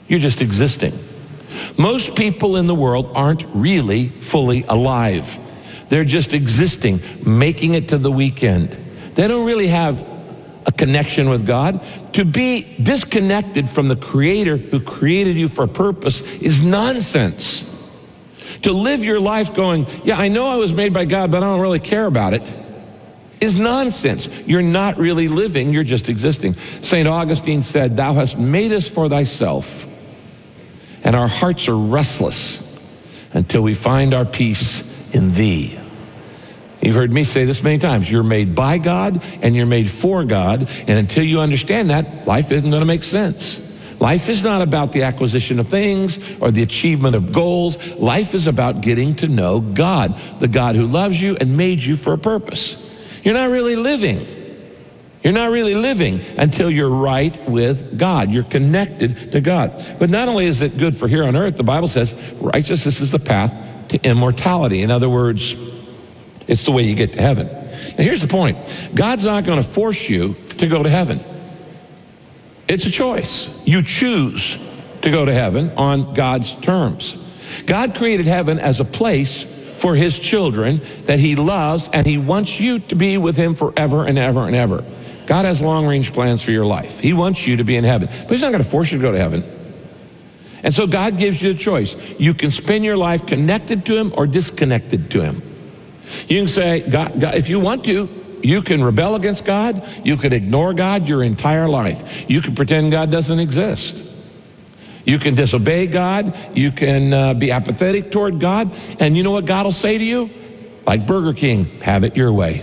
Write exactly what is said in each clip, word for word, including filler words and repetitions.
You're just existing. Most people in the world aren't really fully alive. They're just existing, making it to the weekend. They don't really have a connection with God. To be disconnected from the Creator who created you for a purpose is nonsense. To live your life going, yeah, I know I was made by God, but I don't really care about it, is nonsense. You're not really living, you're just existing. Saint Augustine said, thou hast made us for thyself, and our hearts are restless until we find our peace in thee. You've heard me say this many times. You're made by God and you're made for God, and until you understand that, life isn't going to make sense. Life is not about the acquisition of things or the achievement of goals. Life is about getting to know God, the God who loves you and made you for a purpose. You're not really living. You're not really living until you're right with God. You're connected to God. But not only is it good for here on earth, the Bible says righteousness is the path to immortality. In other words, it's the way you get to heaven. Now here's the point. God's not going to force you to go to heaven. It's a choice. You choose to go to heaven on God's terms. God created heaven as a place for his children that he loves, and he wants you to be with him forever and ever and ever. God has long-range plans for your life. He wants you to be in heaven, but he's not going to force you to go to heaven. And so God gives you a choice. You can spend your life connected to him or disconnected to him. You can say, God, God, if you want to, you can rebel against God. You can ignore God your entire life. You can pretend God doesn't exist. You can disobey God. You can uh, be apathetic toward God. And you know what God will say to you? Like Burger King, have it your way.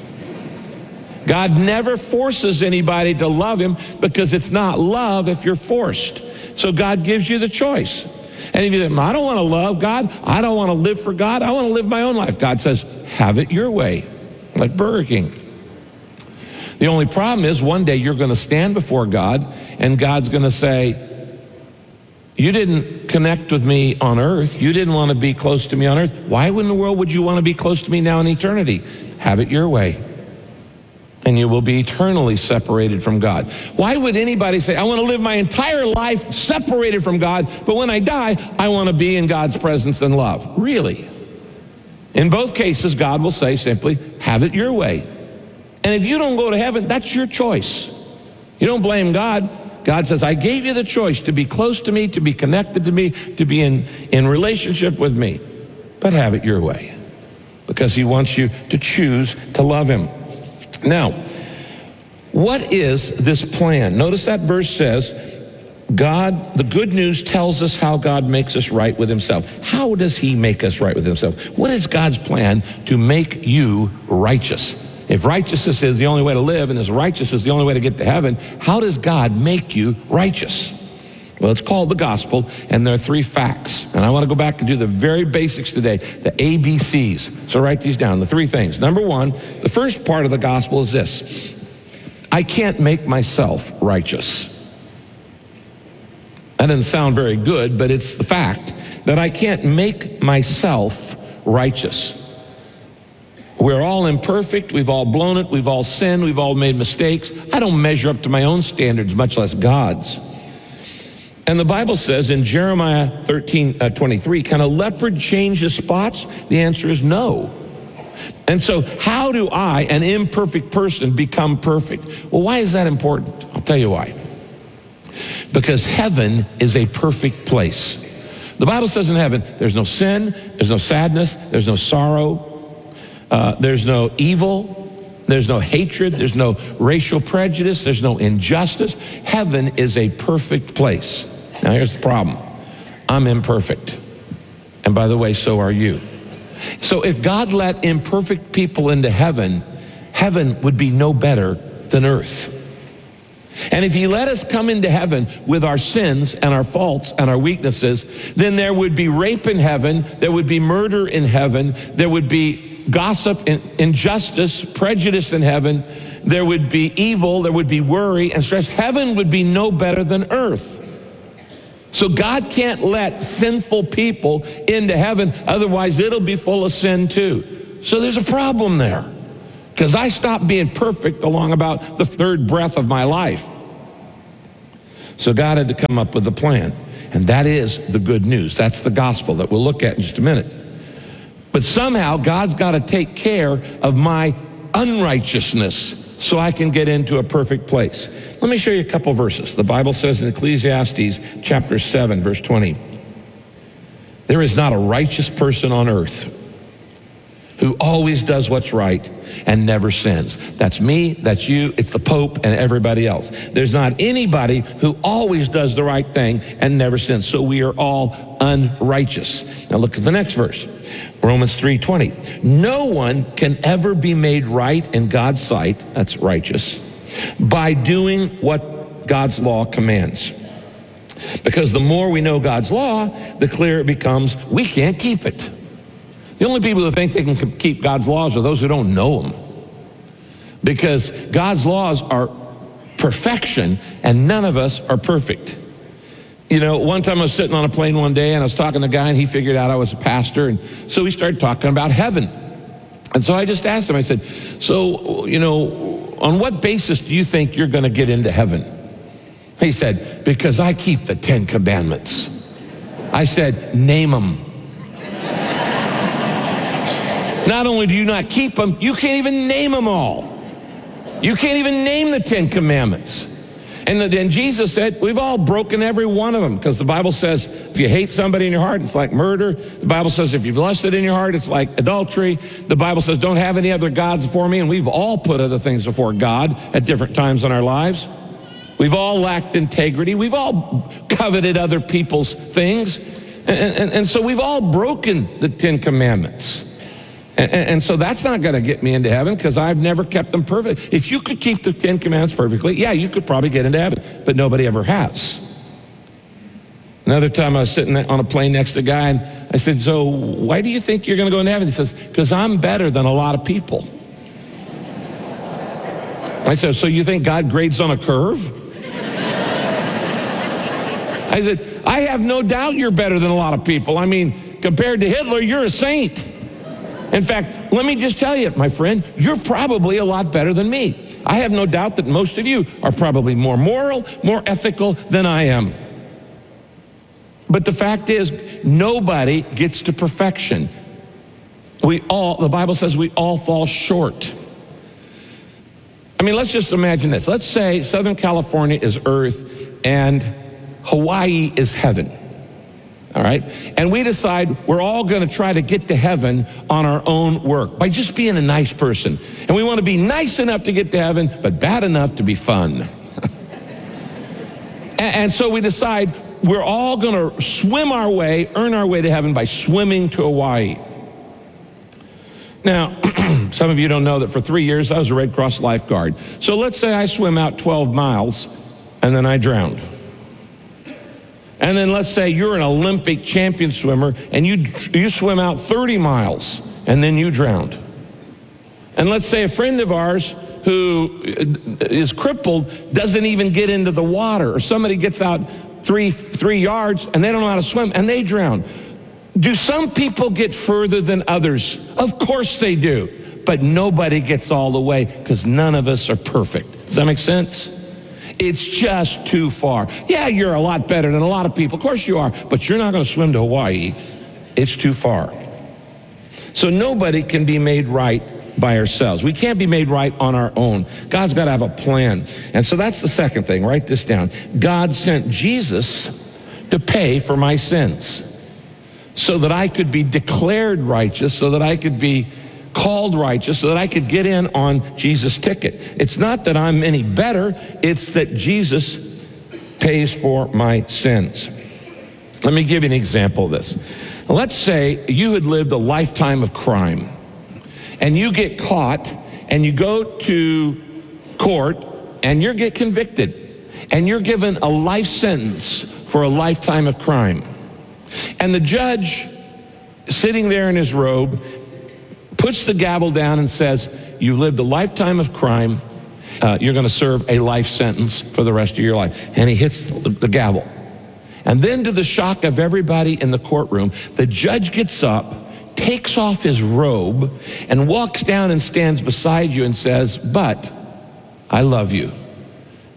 God never forces anybody to love him, because it's not love if you're forced. So God gives you the choice. And if you say, I don't want to love God, I don't want to live for God, I want to live my own life, God says, have it your way, like Burger King. The only problem is one day you're going to stand before God, and God's going to say, you didn't connect with me on earth. You didn't want to be close to me on earth. Why in the world would you want to be close to me now in eternity? Have it your way. And you will be eternally separated from God. Why would anybody say, I want to live my entire life separated from God, but when I die, I want to be in God's presence and love? Really? In both cases, God will say simply, have it your way. And if you don't go to heaven, that's your choice. You don't blame God. God says, I gave you the choice to be close to me, to be connected to me, to be in, in relationship with me. But have it your way, because he wants you to choose to love him. Now, what is this plan? Notice that verse says, God, the good news tells us how God makes us right with himself. How does he make us right with himself? What is God's plan to make you righteous? If righteousness is the only way to live, and as righteousness is the only way to get to heaven, how does God make you righteous? Well, it's called the gospel, and there are three facts. And I want to go back and do the very basics today, the A B Cs. So write these down, the three things. Number one, the first part of the gospel is this. I can't make myself righteous. That doesn't sound very good, but it's the fact that I can't make myself righteous. We're all imperfect. We've all blown it. We've all sinned. We've all made mistakes. I don't measure up to my own standards, much less God's. And the Bible says in Jeremiah thirteen twenty-three, can a leopard change his spots? The answer is no. And so how do I, an imperfect person, become perfect? Well, why is that important? I'll tell you why. Because heaven is a perfect place. The Bible says in heaven, there's no sin, there's no sadness, there's no sorrow, uh, there's no evil, there's no hatred, there's no racial prejudice, there's no injustice. Heaven is a perfect place. Now here's the problem. I'm imperfect. And by the way, so are you. So if God let imperfect people into heaven, heaven would be no better than earth. And if he let us come into heaven with our sins and our faults and our weaknesses, then there would be rape in heaven, there would be murder in heaven, there would be gossip, injustice, prejudice in heaven, there would be evil, there would be worry and stress. Heaven would be no better than earth. So God can't let sinful people into heaven, otherwise it'll be full of sin too. So there's a problem there, because I stopped being perfect along about the third breath of my life. So God had to come up with a plan. And that is the good news. That's the gospel that we'll look at in just a minute. But somehow God's got to take care of my unrighteousness so I can get into a perfect place. Let me show you a couple verses. The Bible says in Ecclesiastes chapter seven, verse twenty, there is not a righteous person on earth who always does what's right and never sins. That's me, that's you, it's the Pope and everybody else. There's not anybody who always does the right thing and never sins. So we are all unrighteous. Now look at the next verse, Romans three twenty. No one can ever be made right in God's sight, that's righteous, by doing what God's law commands. Because the more we know God's law, the clearer it becomes we can't keep it. The only people who think they can keep God's laws are those who don't know them. Because God's laws are perfection, and none of us are perfect. You know, one time I was sitting on a plane one day, and I was talking to a guy, and he figured out I was a pastor, and so we started talking about heaven. And so I just asked him, I said, so, you know, on what basis do you think you're going to get into heaven? He said, because I keep the Ten Commandments. I said, name them. Not only do you not keep them, you can't even name them all. You can't even name the Ten Commandments. And then Jesus said, we've all broken every one of them, because the Bible says if you hate somebody in your heart, it's like murder. The Bible says if you've lusted in your heart, it's like adultery. The Bible says don't have any other gods before me, and we've all put other things before God at different times in our lives. We've all lacked integrity. We've all coveted other people's things. And, and, and so we've all broken the Ten Commandments. And, and so that's not going to get me into heaven, because I've never kept them perfect. If you could keep the Ten Commandments perfectly, yeah, you could probably get into heaven, but nobody ever has. Another time I was sitting on a plane next to a guy, and I said, so why do you think you're going to go into heaven? He says, because I'm better than a lot of people. I said, so you think God grades on a curve? I said, I have no doubt you're better than a lot of people. I mean, compared to Hitler, you're a saint. In fact, let me just tell you, my friend, you're probably a lot better than me. I have no doubt that most of you are probably more moral, more ethical than I am. But the fact is, nobody gets to perfection. We all, the Bible says we all fall short. I mean, let's just imagine this. Let's say Southern California is earth and Hawaii is heaven. All right? And we decide we're all going to try to get to heaven on our own work by just being a nice person. And we want to be nice enough to get to heaven, but bad enough to be fun. and, and so we decide we're all going to swim our way, earn our way to heaven by swimming to Hawaii. Now, some of you don't know that for three years I was a Red Cross lifeguard. So let's say I swim out twelve miles and then I drowned. And then let's say you're an Olympic champion swimmer and you you swim out thirty miles and then you drowned. And let's say a friend of ours who is crippled doesn't even get into the water, or somebody gets out three three yards and they don't know how to swim and they drown. Do some people get further than others? Of course they do, but nobody gets all the way, because none of us are perfect. Does that make sense? It's just too far. Yeah, you're a lot better than a lot of people. Of course you are, but you're not going to swim to Hawaii. It's too far. So nobody can be made right by ourselves. We can't be made right on our own. God's got to have a plan. And so that's the second thing. Write this down. God sent Jesus to pay for my sins so that I could be declared righteous, so that I could be called righteous, so that I could get in on Jesus' ticket. It's not that I'm any better, it's that Jesus pays for my sins. Let me give you an example of this. Let's say you had lived a lifetime of crime, and you get caught, and you go to court, and you get convicted, and you're given a life sentence for a lifetime of crime. And the judge, sitting there in his robe, puts the gavel down and says, you've lived a lifetime of crime. Uh, you're going to serve a life sentence for the rest of your life. And he hits the, the gavel. And then, to the shock of everybody in the courtroom, the judge gets up, takes off his robe, and walks down and stands beside you and says, but I love you.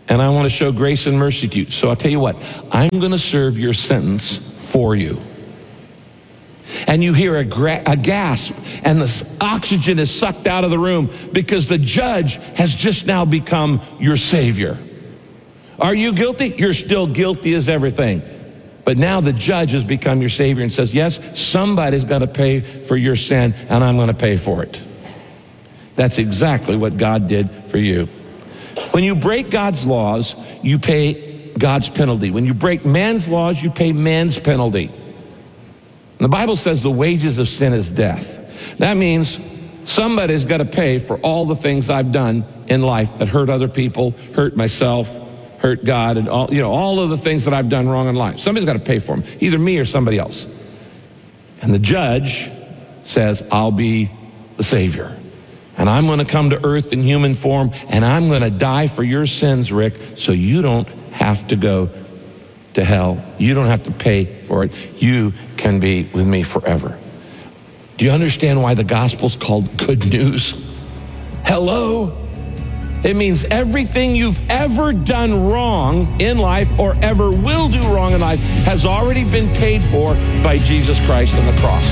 and I want to show grace and mercy to you. So I'll tell you what, I'm going to serve your sentence for you. And you hear a, gra- a gasp, and the oxygen is sucked out of the room because the judge has just now become your savior. Are you guilty? You're still guilty as everything. But now the judge has become your savior and says, yes, somebody's got to pay for your sin, and I'm going to pay for it. That's exactly what God did for you. When you break God's laws, you pay God's penalty. When you break man's laws, you pay man's penalty. And the Bible says the wages of sin is death. That means somebody's got to pay for all the things I've done in life that hurt other people, hurt myself, hurt God, and all, you know, all of the things that I've done wrong in life. Somebody's got to pay for them, either me or somebody else. And the judge says, I'll be the Savior. And I'm going to come to earth in human form, and I'm going to die for your sins, Rick, so you don't have to go to hell. You don't have to pay for it. You can be with me forever. Do you understand why the gospel's called good news? Hello? It means everything you've ever done wrong in life or ever will do wrong in life has already been paid for by Jesus Christ on the cross.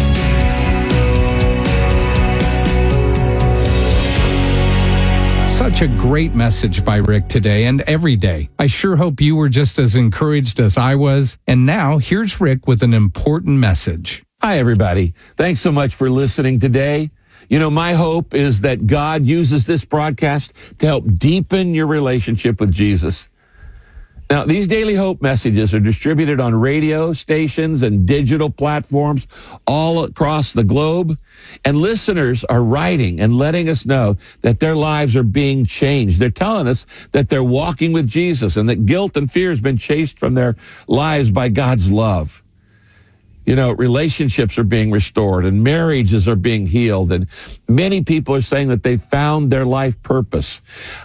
Such a great message by Rick today and every day. I sure hope you were just as encouraged as I was. And now here's Rick with an important message. Hi, everybody. Thanks so much for listening today. You know, my hope is that God uses this broadcast to help deepen your relationship with Jesus. Now, these Daily Hope messages are distributed on radio stations and digital platforms all across the globe. And listeners are writing and letting us know that their lives are being changed. They're telling us that they're walking with Jesus and that guilt and fear has been chased from their lives by God's love. You know, relationships are being restored and marriages are being healed. And many people are saying that they found their life purpose.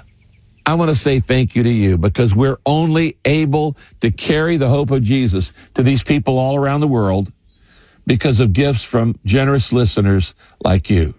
I want to say thank you to you because we're only able to carry the hope of Jesus to these people all around the world because of gifts from generous listeners like you.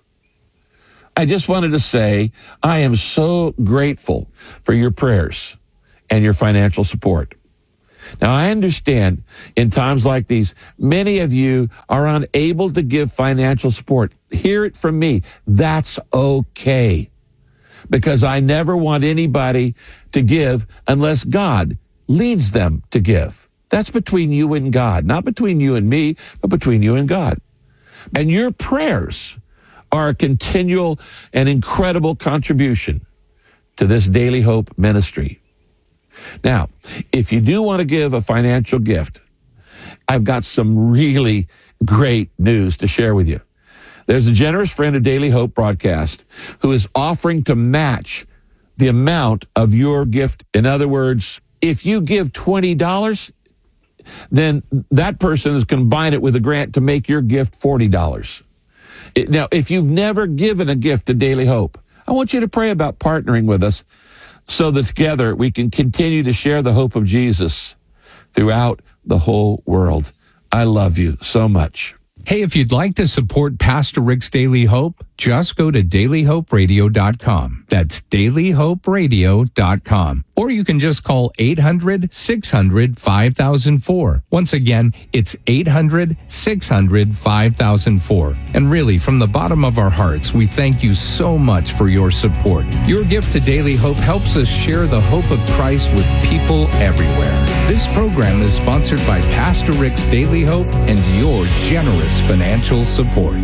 I just wanted to say I am so grateful for your prayers and your financial support. Now, I understand in times like these, many of you are unable to give financial support. Hear it from me. That's okay. Because I never want anybody to give unless God leads them to give. That's between you and God, not between you and me, but between you and God. And your prayers are a continual and incredible contribution to this Daily Hope ministry. Now, if you do want to give a financial gift, I've got some really great news to share with you. There's a generous friend of Daily Hope broadcast who is offering to match the amount of your gift. In other words, if you give twenty dollars, then that person is combine it with a grant to make your gift forty dollars. It, now, if you've never given a gift to Daily Hope, I want you to pray about partnering with us so that together we can continue to share the hope of Jesus throughout the whole world. I love you so much. Hey, if you'd like to support Pastor Rick's Daily Hope, just go to daily hope radio dot com. That's daily hope radio dot com. Or you can just call eight hundred, six hundred, five thousand four. Once again, it's eight hundred, six hundred, five thousand four. And really, from the bottom of our hearts, we thank you so much for your support. Your gift to Daily Hope helps us share the hope of Christ with people everywhere. This program is sponsored by Pastor Rick's Daily Hope and your generous financial support.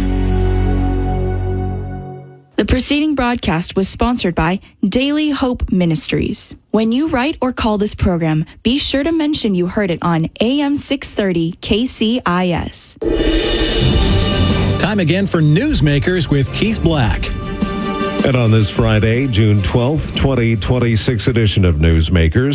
The preceding broadcast was sponsored by Daily Hope Ministries. When you write or call this program, be sure to mention you heard it on A M six thirty K C I S. Time again for Newsmakers with Keith Black. And on this Friday, June twelfth, twenty twenty-six edition of Newsmakers,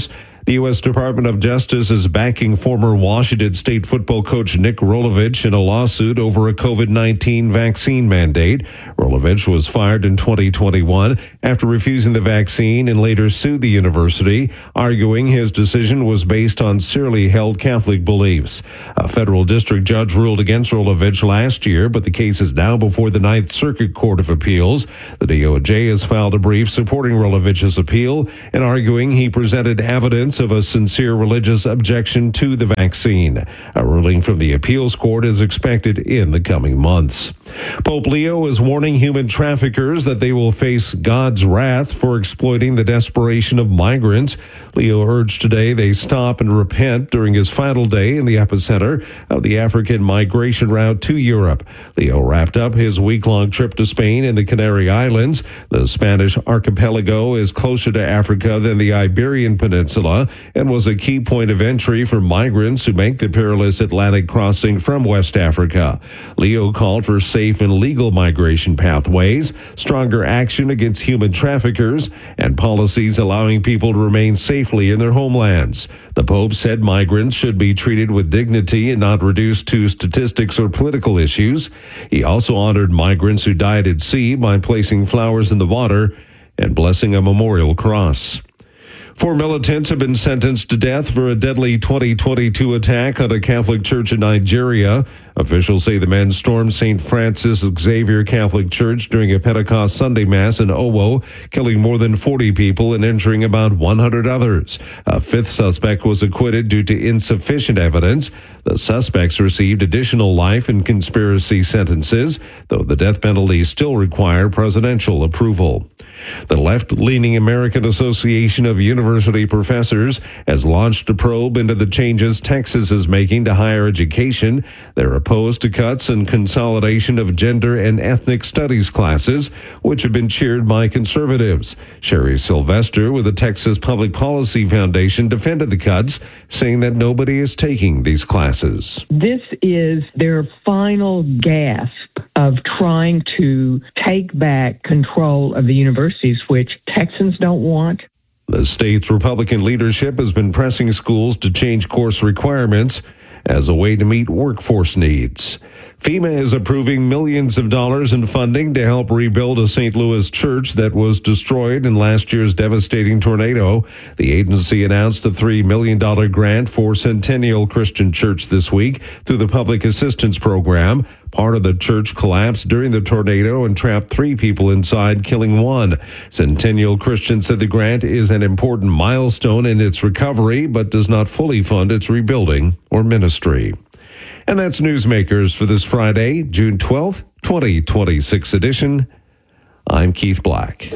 The U S Department of Justice is backing former Washington State football coach Nick Rolovich in a lawsuit over a COVID nineteen vaccine mandate. Rolovich was fired in twenty twenty-one after refusing the vaccine and later sued the university, arguing his decision was based on sincerely held Catholic beliefs. A federal district judge ruled against Rolovich last year, but the case is now before the Ninth Circuit Court of Appeals. The D O J has filed a brief supporting Rolovich's appeal and arguing he presented evidence of a sincere religious objection to the vaccine. A ruling from the appeals court is expected in the coming months. Pope Leo is warning human traffickers that they will face God's wrath for exploiting the desperation of migrants. Leo urged today they stop and repent during his final day in the epicenter of the African migration route to Europe. Leo wrapped up his week-long trip to Spain and the Canary Islands. The Spanish archipelago is closer to Africa than the Iberian Peninsula and was a key point of entry for migrants who make the perilous Atlantic crossing from West Africa. Leo called for safe and legal migration pathways, stronger action against human traffickers, and policies allowing people to remain safely in their homelands. The Pope said migrants should be treated with dignity and not reduced to statistics or political issues. He also honored migrants who died at sea by placing flowers in the water and blessing a memorial cross. Four militants have been sentenced to death for a deadly twenty twenty-two attack on a Catholic church in Nigeria. Officials say the men stormed Saint Francis Xavier Catholic Church during a Pentecost Sunday Mass in Owo, killing more than forty people and injuring about one hundred others. A fifth suspect was acquitted due to insufficient evidence. The suspects received additional life and conspiracy sentences, though the death penalty still require presidential approval. The left-leaning American Association of University Professors has launched a probe into the changes Texas is making to higher education. They're opposed to cuts and consolidation of gender and ethnic studies classes, which have been cheered by conservatives. Sherry Sylvester with the Texas Public Policy Foundation defended the cuts, saying that nobody is taking these classes. This is their final gasp of trying to take back control of the universities, which Texans don't want. The state's Republican leadership has been pressing schools to change course requirements as a way to meet workforce needs. FEMA is approving millions of dollars in funding to help rebuild a Saint Louis church that was destroyed in last year's devastating tornado. The agency announced a three million dollars grant for Centennial Christian Church this week through the Public Assistance Program. Part of the church collapsed during the tornado and trapped three people inside, killing one. Centennial Christian said the grant is an important milestone in its recovery, but does not fully fund its rebuilding or ministry. And that's Newsmakers for this Friday, June twelfth, twenty twenty-six edition. I'm Keith Black.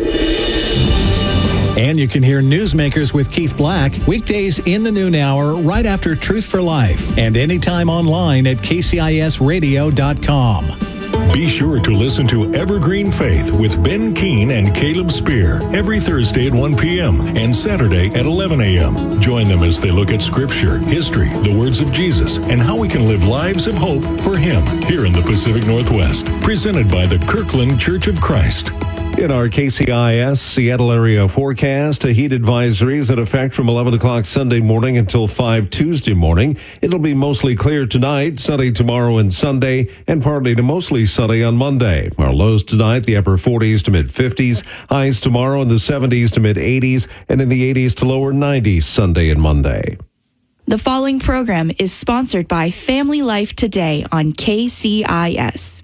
And you can hear Newsmakers with Keith Black weekdays in the noon hour right after Truth for Life and anytime online at K C I S radio dot com. Be sure to listen to Evergreen Faith with Ben Keene and Caleb Spear every Thursday at one p.m. and Saturday at eleven a.m. Join them as they look at Scripture, history, the words of Jesus, and how we can live lives of hope for Him here in the Pacific Northwest. Presented by the Kirkland Church of Christ. In our K C I S Seattle area forecast, a heat advisory is in effect from eleven o'clock Sunday morning until five Tuesday morning. It'll be mostly clear tonight, sunny tomorrow and Sunday, and partly to mostly sunny on Monday. Our lows tonight, the upper forties to mid fifties, highs tomorrow in the seventies to mid eighties, and in the eighties to lower nineties Sunday and Monday. The following program is sponsored by Family Life Today on K C I S.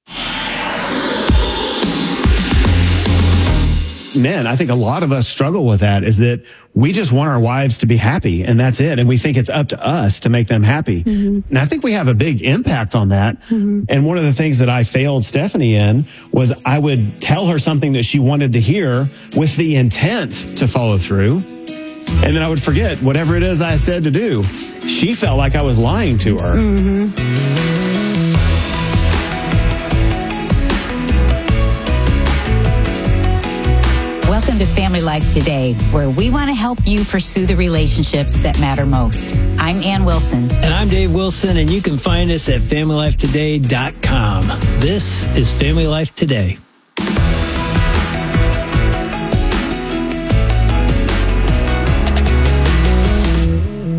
Men, I think a lot of us struggle with that, is that we just want our wives to be happy and that's it. And we think it's up to us to make them happy. Mm-hmm. And I think we have a big impact on that. Mm-hmm. And one of the things that I failed Stephanie in was I would tell her something that she wanted to hear with the intent to follow through. And then I would forget whatever it is I said to do. She felt like I was lying to her. Mm-hmm. Welcome to Family Life Today, where we want to help you pursue the relationships that matter most. I'm Ann Wilson. And I'm Dave Wilson, and you can find us at family life today dot com. This is Family Life Today.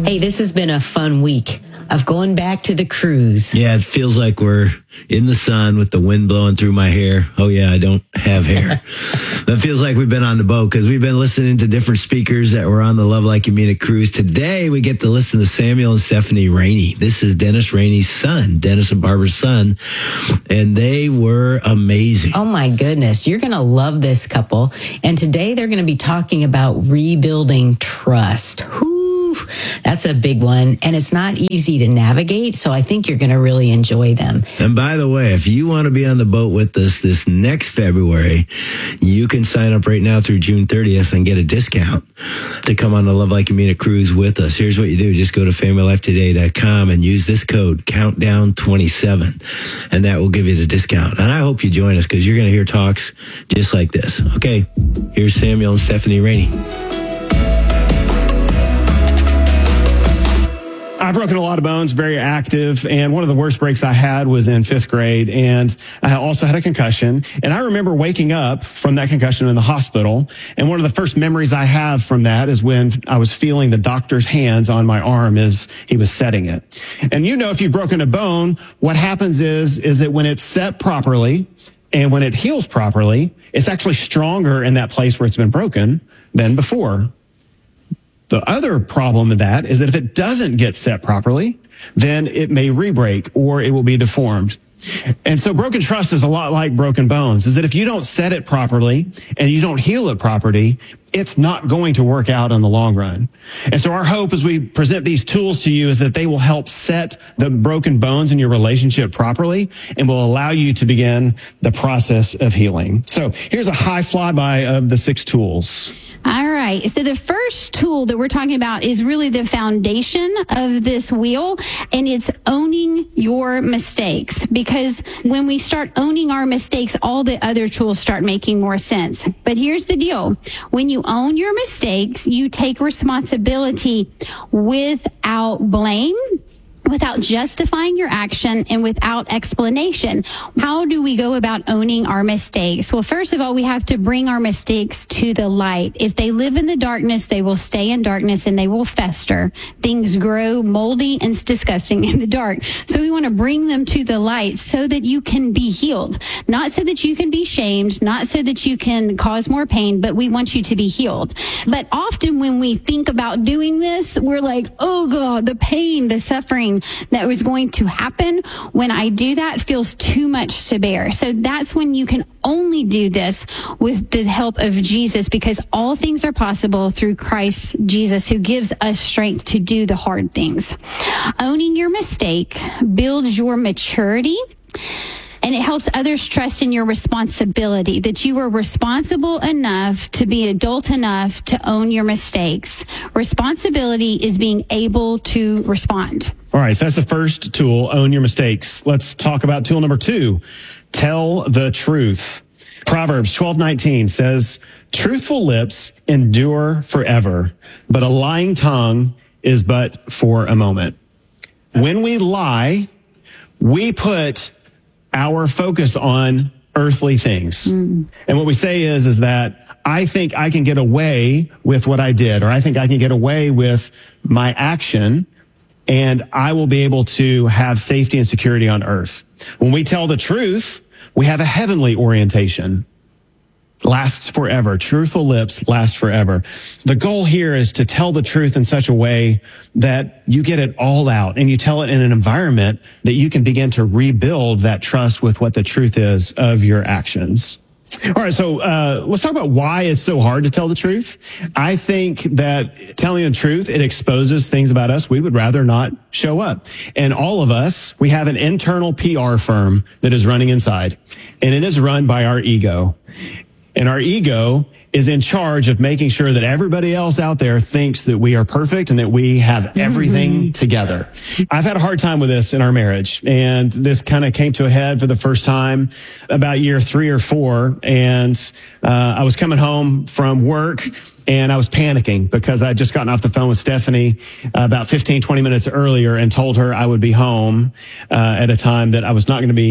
Hey, this has been a fun week of going back to the cruise. Yeah, it feels like we're in the sun with the wind blowing through my hair. Oh, yeah, I don't have hair. That feels like we've been on the boat because we've been listening to different speakers that were on the Love Like You Mean It cruise. Today, we get to listen to Samuel and Stephanie Rainey. This is Dennis Rainey's son, Dennis and Barbara's son, and they were amazing. Oh, my goodness. You're going to love this couple. And today, they're going to be talking about rebuilding trust. Whew. That's a big one, and it's not easy to navigate, so I think you're going to really enjoy them. And by the way, if you want to be on the boat with us this next February, you can sign up right now through June thirtieth and get a discount to come on the Love Like You Mean It cruise with us. Here's what you do. Just go to family life today dot com and use this code, countdown twenty-seven, and that will give you the discount. And I hope you join us because you're going to hear talks just like this. Okay, here's Samuel and Stephanie Rainey. I've broken a lot of bones, very active, and one of the worst breaks I had was in fifth grade, and I also had a concussion, and I remember waking up from that concussion in the hospital, and one of the first memories I have from that is when I was feeling the doctor's hands on my arm as he was setting it. And you know, if you've broken a bone, what happens is, is that when it's set properly, and when it heals properly, it's actually stronger in that place where it's been broken than before. The other problem with that is that if it doesn't get set properly, then it may re-break or it will be deformed. And so broken trust is a lot like broken bones, is that if you don't set it properly and you don't heal it properly, it's not going to work out in the long run. And so our hope as we present these tools to you is that they will help set the broken bones in your relationship properly and will allow you to begin the process of healing. So here's a high flyby of the six tools. All right. So the first tool that we're talking about is really the foundation of this wheel, and it's owning your mistakes. Because when we start owning our mistakes, all the other tools start making more sense. But here's the deal. When you own your mistakes, you take responsibility without blame, without justifying your action, and without explanation. How do we go about owning our mistakes? Well, first of all, we have to bring our mistakes to the light. If they live in the darkness, they will stay in darkness and they will fester. Things grow moldy and disgusting in the dark. So we want to bring them to the light so that you can be healed. Not so that you can be shamed, not so that you can cause more pain, but we want you to be healed. But often when we think about doing this, we're like, oh God, the pain, the suffering that was going to happen when I do that feels too much to bear. So that's when you can only do this with the help of Jesus, because all things are possible through Christ Jesus, who gives us strength to do the hard things. Owning your mistake builds your maturity, and it helps others trust in your responsibility, that you are responsible enough to be adult enough to own your mistakes. Responsibility is being able to respond. All right, so that's the first tool, own your mistakes. Let's talk about tool number two, tell the truth. Proverbs twelve nineteen says, truthful lips endure forever, but a lying tongue is but for a moment. When we lie, we put our focus on earthly things. Mm. And what we say is, is that I think I can get away with what I did, or I think I can get away with my action, and I will be able to have safety and security on earth. When we tell the truth, we have a heavenly orientation. Lasts forever. Truthful lips last forever. The goal here is to tell the truth in such a way that you get it all out, and you tell it in an environment that you can begin to rebuild that trust with what the truth is of your actions. All right, so uh, let's talk about why it's so hard to tell the truth. I think that telling the truth, it exposes things about us we would rather not show up. And all of us, we have an internal P R firm that is running inside, and it is run by our ego. And our ego is in charge of making sure that everybody else out there thinks that we are perfect and that we have everything mm-hmm. together. I've had a hard time with this in our marriage, and this kind of came to a head for the first time about year three or four. And uh, I was coming home from work, and I was panicking because I'd just gotten off the phone with Stephanie uh, about fifteen, twenty minutes earlier and told her I would be home uh, at a time that I was not going to be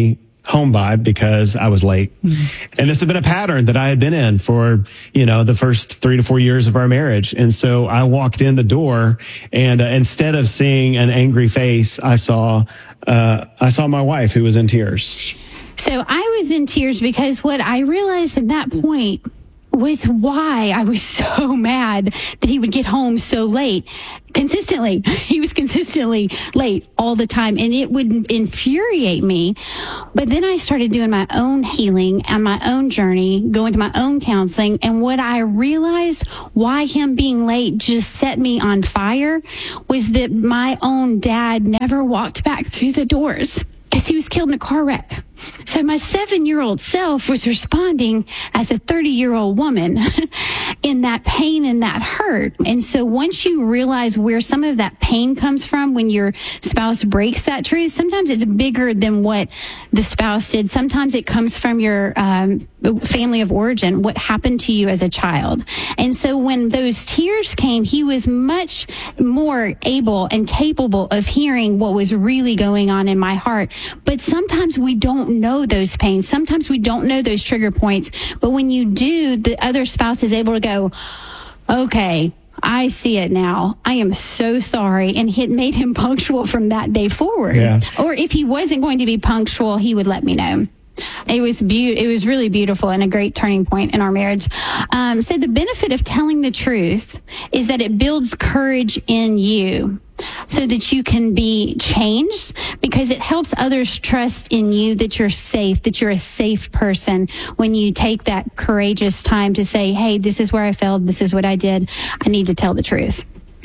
home by because I was late. Mm-hmm. And this had been a pattern that I had been in for, you know, the first three to four years of our marriage. And so I walked in the door, and uh, instead of seeing an angry face, I saw, uh, I saw my wife, who was in tears. So I was in tears because what I realized at that point was why I was so mad that he would get home so late. Consistently. He was consistently late all the time, and it would infuriate me. But then I started doing my own healing and my own journey, going to my own counseling, and what I realized why him being late just set me on fire was that my own dad never walked back through the doors because he was killed in a car wreck. So my seven-year-old self was responding as a thirty-year-old woman in that pain and that hurt. And so once you realize where some of that pain comes from when your spouse breaks that truth, sometimes it's bigger than what the spouse did. Sometimes it comes from your um, family of origin, what happened to you as a child. And so when those tears came, he was much more able and capable of hearing what was really going on in my heart. But sometimes we don't know those pains. Sometimes we don't know those trigger points. But when you do, the other spouse is able to go, okay, I see it now. I am so sorry. And it made him punctual from that day forward. Yeah. Or if he wasn't going to be punctual, he would let me know. It was be- It was really beautiful and a great turning point in our marriage. Um, so the benefit of telling the truth is that it builds courage in you, so that you can be changed, because it helps others trust in you that you're safe, that you're a safe person when you take that courageous time to say, hey, this is where I failed. This is what I did. I need to tell the truth.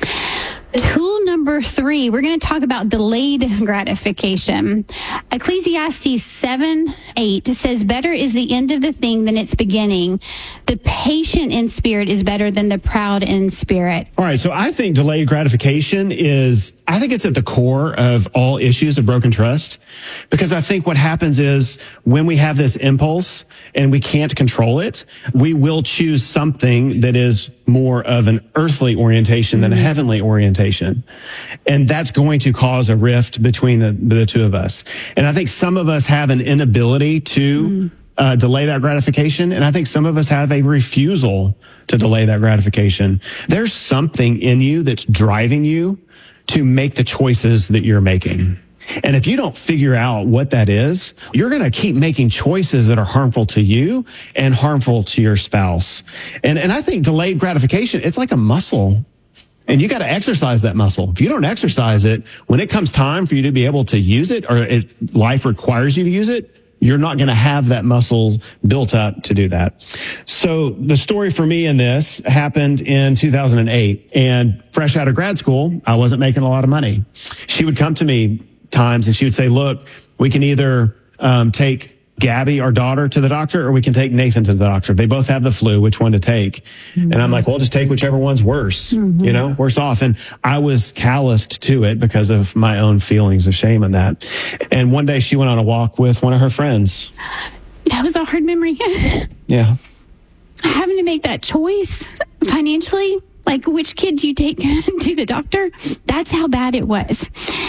Tool number three, we're going to talk about delayed gratification. Ecclesiastes seven eight says, better is the end of the thing than its beginning. The patient in spirit is better than the proud in spirit. All right, so I think delayed gratification is, I think it's at the core of all issues of broken trust, because I think what happens is when we have this impulse and we can't control it, we will choose something that is more of an earthly orientation than a heavenly orientation. And that's going to cause a rift between the, the two of us. And I think some of us have an inability to mm. uh, delay that gratification. And I think some of us have a refusal to delay that gratification. There's something in you that's driving you to make the choices that you're making. And if you don't figure out what that is, you're going to keep making choices that are harmful to you and harmful to your spouse. And and I think delayed gratification, it's like a muscle. And you got to exercise that muscle. If you don't exercise it, when it comes time for you to be able to use it, or it, life requires you to use it, you're not going to have that muscle built up to do that. So the story for me in this happened in two thousand eight. And fresh out of grad school, I wasn't making a lot of money. She would come to me times and she would say, look, we can either um, take Gabby, our daughter, to the doctor, or we can take Nathan to the doctor. They both have the flu. Which one to take? Mm-hmm. And I'm like, well, just take whichever one's worse, mm-hmm. you know, worse off. And I was calloused to it because of my own feelings of shame and that. And one day she went on a walk with one of her friends. That was a hard memory. Yeah. Having to make that choice financially, like which kid do you take to the doctor? That's how bad it was.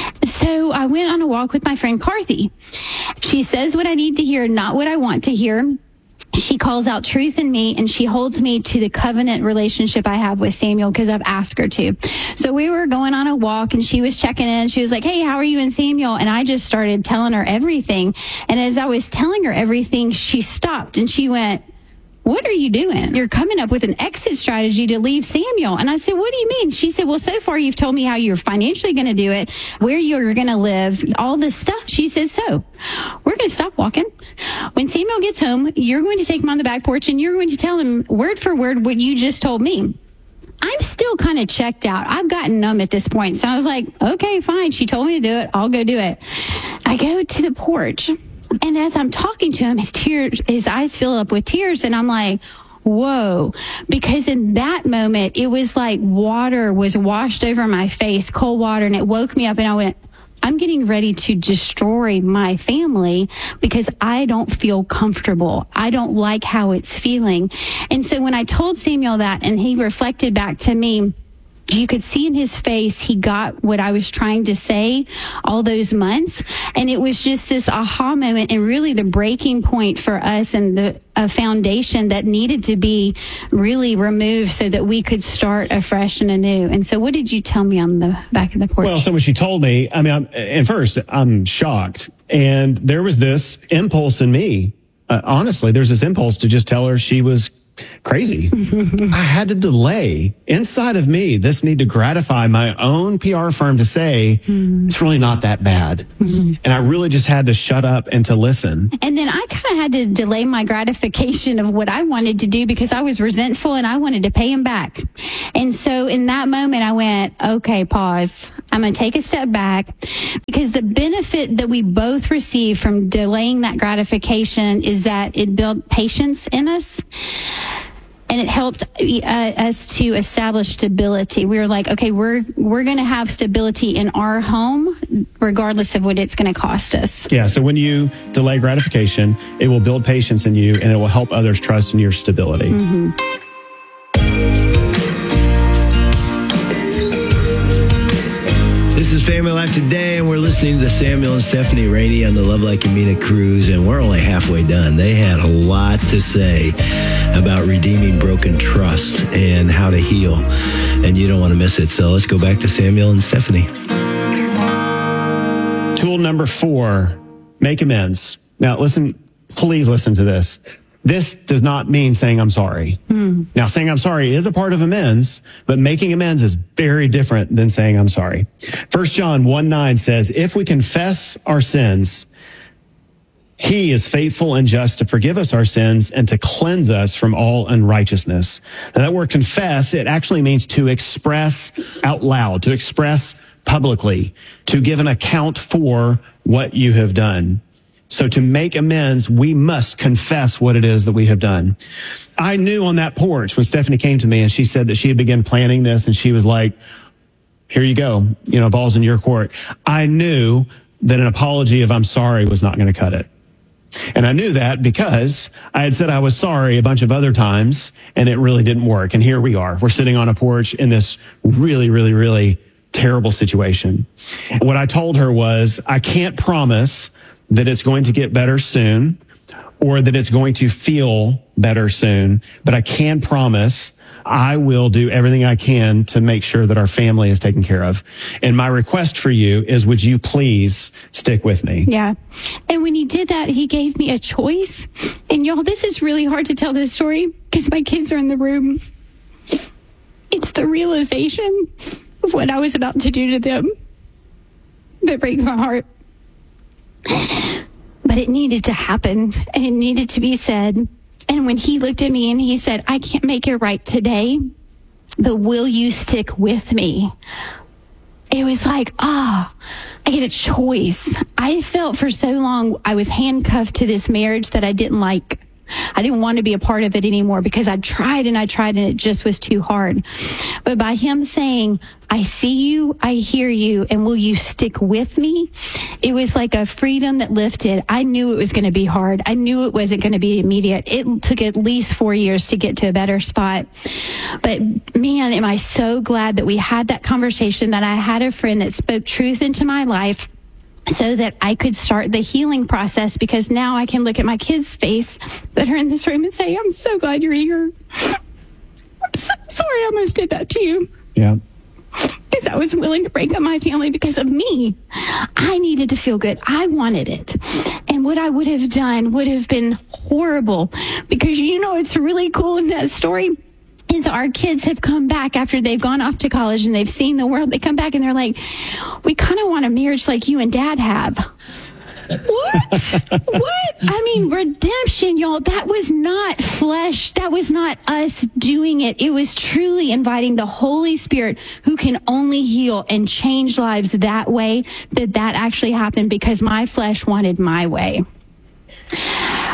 So I went on a walk with my friend Carthy. She says what I need to hear, not what I want to hear. She calls out truth in me, and she holds me to the covenant relationship I have with Samuel because I've asked her to. So we were going on a walk, and she was checking in. She was like, hey, how are you and Samuel? And I just started telling her everything. And as I was telling her everything, she stopped and she went, what are you doing? You're coming up with an exit strategy to leave Samuel. And I said, what do you mean? She said, well, so far you've told me how you're financially going to do it, where you're going to live, all this stuff. She said, so we're going to stop walking. When Samuel gets home, you're going to take him on the back porch and you're going to tell him word for word what you just told me. I'm still kind of checked out. I've gotten numb at this point. So I was like, okay, fine. She told me to do it. I'll go do it. I go to the porch. And as I'm talking to him, his tears, his eyes fill up with tears. And I'm like, whoa, because in that moment, it was like water was washed over my face, cold water. And it woke me up and I went, I'm getting ready to destroy my family because I don't feel comfortable. I don't like how it's feeling. And so when I told Samuel that and he reflected back to me, You could see in his face, he got what I was trying to say all those months. And it was just this aha moment and really the breaking point for us and the a foundation that needed to be really removed so that we could start afresh and anew. And so what did you tell me on the back of the porch? Well, so when she told me, I mean, I'm, at first I'm shocked. And there was this impulse in me. Uh, honestly, there's this impulse to just tell her she was crazy. I had to delay inside of me this need to gratify my own P R firm to say mm. it's really not that bad. Mm-hmm. And I really just had to shut up and to listen. And then I kind of had to delay my gratification of what I wanted to do because I was resentful and I wanted to pay him back. And so in that moment I went, okay, pause. I'm going to take a step back because the benefit that we both receive from delaying that gratification is that it built patience in us. And it helped uh, us to establish stability. We were like, okay, we're we're going to have stability in our home, regardless of what it's going to cost us. Yeah. So when you delay gratification, it will build patience in you, and it will help others trust in your stability. Mm-hmm. This is Family Life Today, and we're listening to Samuel and Stephanie Rainey on the Love Like Amina cruise, and we're only halfway done. They had a lot to say about redeeming broken trust and how to heal, and you don't want to miss it. So let's go back to Samuel and Stephanie. Tool number four, make amends. Now, listen, please listen to this. This does not mean saying I'm sorry. Mm. Now, saying I'm sorry is a part of amends, but making amends is very different than saying I'm sorry. First John one nine says, if we confess our sins, he is faithful and just to forgive us our sins and to cleanse us from all unrighteousness. Now, that word confess, it actually means to express out loud, to express publicly, to give an account for what you have done. So to make amends, we must confess what it is that we have done. I knew on that porch when Stephanie came to me and she said that she had begun planning this and she was like, here you go, you know, ball's in your court. I knew that an apology of I'm sorry was not going to cut it. And I knew that because I had said I was sorry a bunch of other times and it really didn't work. And here we are. We're sitting on a porch in this really, really, really terrible situation. What I told her was, I can't promise that it's going to get better soon or that it's going to feel better soon, but I can promise I will do everything I can to make sure that our family is taken care of. And my request for you is, would you please stick with me? Yeah. And when he did that, he gave me a choice. And y'all, this is really hard to tell this story because my kids are in the room. It's the realization of what I was about to do to them that breaks my heart. But it needed to happen and it needed to be said. And when he looked at me and he said, I can't make it right today, but will you stick with me? It was like, ah, oh, I get a choice. I felt for so long I was handcuffed to this marriage that I didn't like. I didn't want to be a part of it anymore because I tried and I tried and it just was too hard. But by him saying, I see you, I hear you, and will you stick with me? It was like a freedom that lifted. I knew it was going to be hard. I knew it wasn't going to be immediate. It took at least four years to get to a better spot. But man, am I so glad that we had that conversation, that I had a friend that spoke truth into my life, so that I could start the healing process, because now I can look at my kids' face that are in this room and say, I'm so glad you're here. I'm so sorry I almost did that to you. Yeah. Because I was willing to break up my family because of me. I needed to feel good. I wanted it. And what I would have done would have been horrible, because you know it's really cool in that story is our kids have come back after they've gone off to college and they've seen the world. They come back and they're like, we kind of want a marriage like you and Dad have. What? What? I mean, redemption, y'all. That was not flesh. That was not us doing it. It was truly inviting the Holy Spirit, who can only heal and change lives that way, that that actually happened because my flesh wanted my way.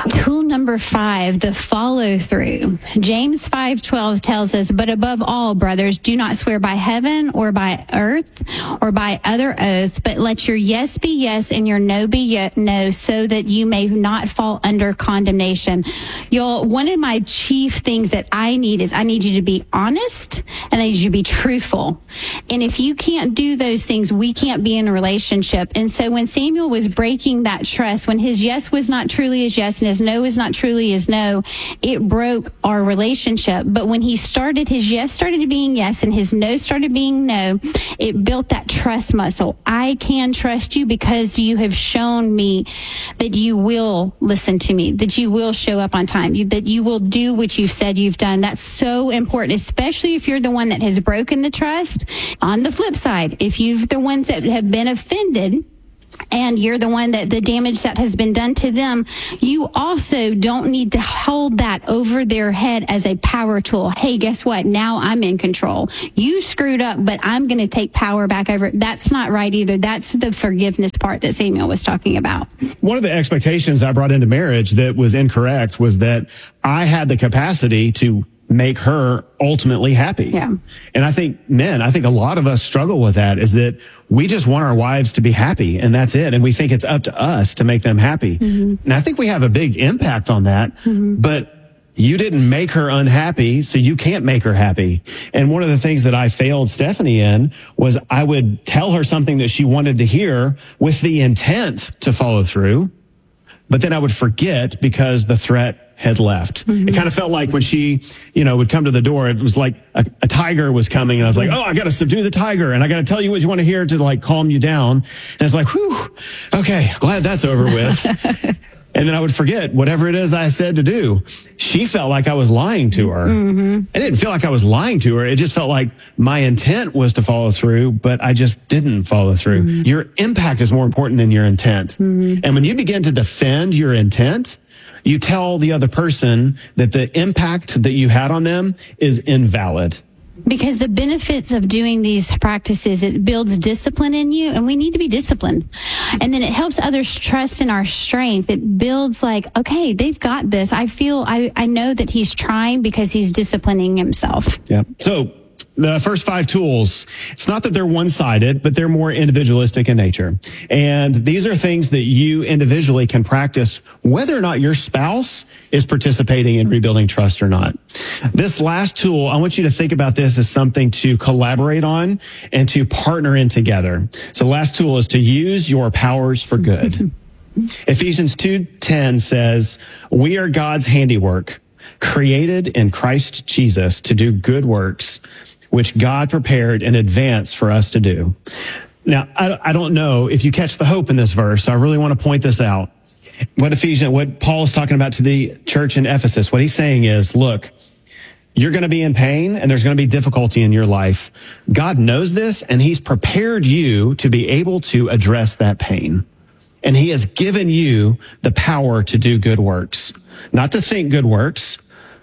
Tool number five, the follow through. James five twelve tells us, but above all, brothers, do not swear by heaven or by earth or by other oaths, but let your yes be yes and your no be ye- no, so that you may not fall under condemnation. Y'all, one of my chief things that I need is I need you to be honest and I need you to be truthful. And if you can't do those things, we can't be in a relationship. And so when Samuel was breaking that trust, when his yes was not truly his yes and his no is not truly his no, it broke our relationship. But when he started, his yes started being yes and his no started being no, it built that trust muscle. I can trust you because you have shown me that you will listen to me, that you will show up on time, you, that you will do what you've said you've done. That's so important, especially if you're the one that has broken the trust. On the flip side, if you've the ones that have been offended, and you're the one that the damage that has been done to them, you also don't need to hold that over their head as a power tool. Hey, guess what? Now I'm in control. You screwed up, but I'm going to take power back over it. That's not right either. That's the forgiveness part that Samuel was talking about. One of the expectations I brought into marriage that was incorrect was that I had the capacity to make her ultimately happy. Yeah. And I think, men, I think a lot of us struggle with that, is that we just want our wives to be happy and that's it. And we think it's up to us to make them happy. Mm-hmm. And I think we have a big impact on that, mm-hmm. but you didn't make her unhappy, so you can't make her happy. And one of the things that I failed Stephanie in was I would tell her something that she wanted to hear with the intent to follow through, but then I would forget because the threat had left. Mm-hmm. It kind of felt like when she, you know, would come to the door, it was like a, a tiger was coming and I was like, oh, I got to subdue the tiger and I got to tell you what you want to hear to like calm you down. And it's like, whew, okay, glad that's over with. And then I would forget whatever it is I said to do. She felt like I was lying to her. Mm-hmm. I didn't feel like I was lying to her. It just felt like my intent was to follow through, but I just didn't follow through. Mm-hmm. Your impact is more important than your intent. Mm-hmm. And when you begin to defend your intent, you tell the other person that the impact that you had on them is invalid. Because the benefits of doing these practices, it builds discipline in you, and we need to be disciplined. And then it helps others trust in our strength. It builds like, okay, they've got this. I feel, I, I know that he's trying because he's disciplining himself. Yeah. So the first five tools, it's not that they're one-sided, but they're more individualistic in nature. And these are things that you individually can practice whether or not your spouse is participating in rebuilding trust or not. This last tool, I want you to think about this as something to collaborate on and to partner in together. So the last tool is to use your powers for good. Ephesians two ten says, we are God's handiwork, created in Christ Jesus to do good works, which God prepared in advance for us to do. Now, I, I don't know if you catch the hope in this verse, so I really want to point this out. What Ephesians, what Paul is talking about to the church in Ephesus, what he's saying is, look, you're going to be in pain and there's going to be difficulty in your life. God knows this and he's prepared you to be able to address that pain. And he has given you the power to do good works, not to think good works,